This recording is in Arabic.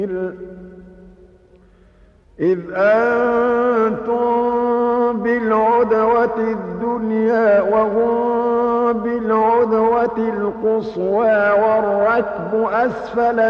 إذ أنتم بالعدوة الدنيا وهم بالعدوة القصوى والركب أسفل